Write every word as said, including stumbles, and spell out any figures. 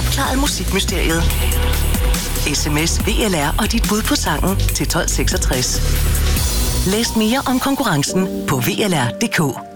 Opklaret musikmysteriet. Sms V L R og dit bud på sangen til tolv seksogtres. Læs mere om konkurrencen på V L R punktum d k.